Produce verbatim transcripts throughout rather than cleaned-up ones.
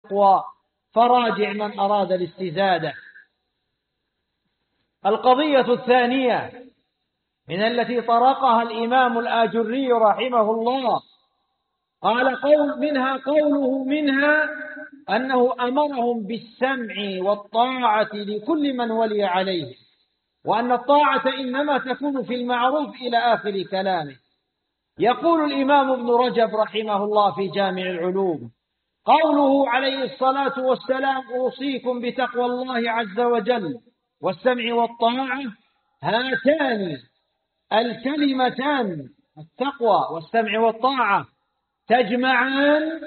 التقوى، فراجع من أراد الاستزادة. القضية الثانية من التي طرقها الإمام الآجري رحمه الله، قال قول منها قوله منها أنه أمرهم بالسمع والطاعة لكل من ولي عليه، وأن الطاعة إنما تكون في المعروف إلى آخر كلامه. يقول الإمام ابن رجب رحمه الله في جامع العلوم: قوله عليه الصلاة والسلام: أوصيكم بتقوى الله عز وجل والسمع والطاعة، هاتان الكلمتان التقوى والسمع والطاعة تجمعان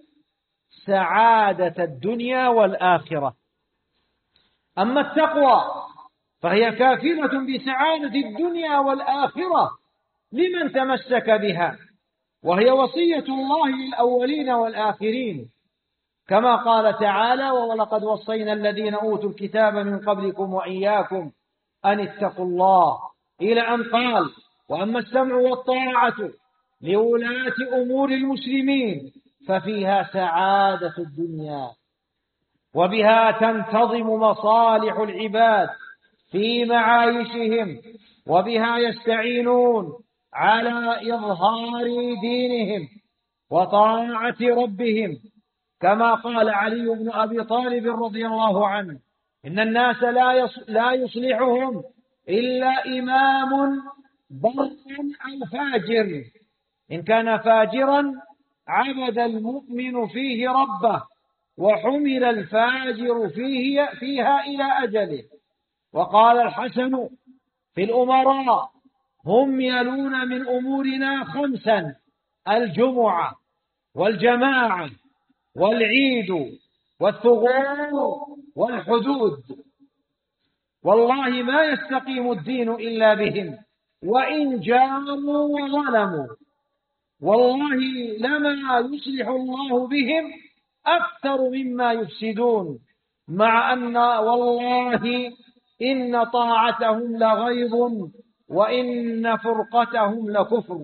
سعادة الدنيا والآخرة. أما التقوى فهي كافلة بسعادة الدنيا والآخرة لمن تمسك بها، وهي وصية الله للأولين والآخرين، كما قال تعالى: ولقد وصينا الذين أوتوا الكتاب من قبلكم وإياكم أن اتقوا الله، إلى أن قال: وأما السمع والطاعة لولاة أمور المسلمين ففيها سعادة الدنيا، وبها تنتظم مصالح العباد في معايشهم، وبها يستعينون على إظهار دينهم وطاعة ربهم، كما قال علي بن أبي طالب رضي الله عنه: إن الناس لا يصلحهم إلا إمام بر أو فاجر، إن كان فاجرا عبد المؤمن فيه ربه، وحمل الفاجر فيه فيها إلى أجله. وقال الحسن في الأمراء: هم يلون من أمورنا خمسا: الجمعة والجماعة والعيد والثغور والحدود، والله ما يستقيم الدين إلا بهم، وإن جاروا وظلموا، والله لما يصلح الله بهم أكثر مما يفسدون، مع أن والله إن طاعتهم لغيظ وإن فرقتهم لكفر.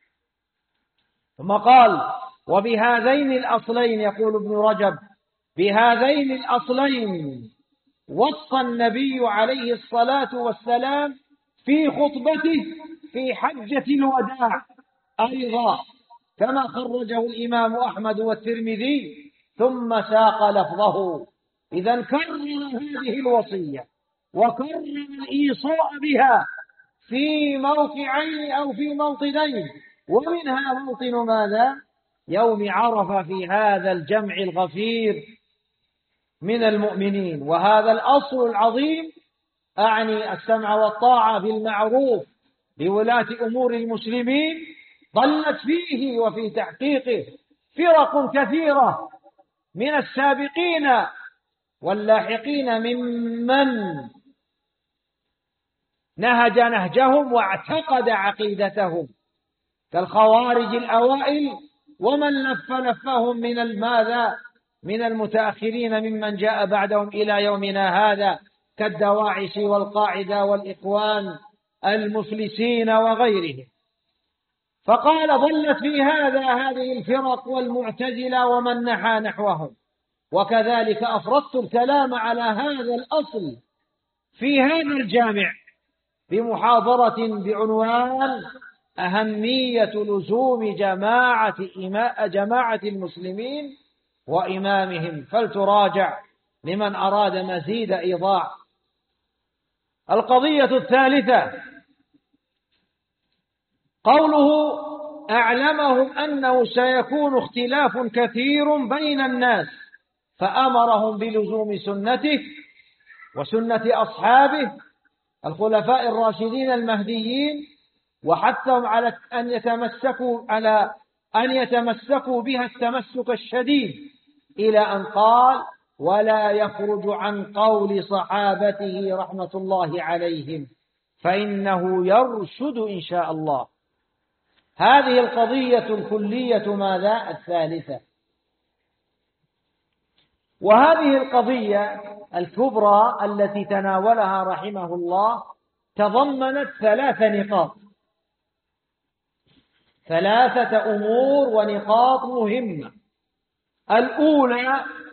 ثم قال: وبهذين الأصلين، يقول ابن رجب: بهذين الأصلين وصى النبي عليه الصلاة والسلام في خطبته في حجة الوداع أيضا، كما خرجه الإمام أحمد والترمذي، ثم ساق لفظه. إذا كرر هذه الوصية وكرر الإيصاء بها في موقعين أو في موطنين، ومنها موطن ماذا؟ يوم عرفة، في هذا الجمع الغفير من المؤمنين. وهذا الأصل العظيم، أعني السمع والطاعة بالمعروف لولاة أمور المسلمين، ضلت فيه وفي تحقيقه فرق كثيرة من السابقين واللاحقين ممن نهج نهجهم واعتقد عقيدتهم، كالخوارج الأوائل ومن لف لفهم من الماذا من المتأخرين ممن جاء بعدهم إلى يومنا هذا، كالدواعش والقاعدة والإخوان المفلسين وغيرهم. فقال: ضلت في هذا هذه الفرق والمعتزلة ومن نحى نحوهم. وكذلك أفردت الكلام على هذا الأصل في هذا الجامع بمحاضرة بعنوان: أهمية لزوم جماعة جماعة المسلمين وإمامهم، فلتراجع لمن أراد مزيد إيضاح. القضية الثالثة قوله: أعلمهم أنه سيكون اختلاف كثير بين الناس، فأمرهم بلزوم سنته وسنة أصحابه الخلفاء الراشدين المهديين، وحثهم على أن يتمسكوا على أن يتمسكوا بها التمسك الشديد، إلى أن قال: ولا يخرج عن قول صحابته رحمة الله عليهم فإنه يرشد إن شاء الله. هذه القضية الكلية ماذا؟ الثالثة. وهذه القضية الكبرى التي تناولها رحمه الله تضمنت ثلاث نقاط، ثلاثة أمور ونقاط مهمة. الأولى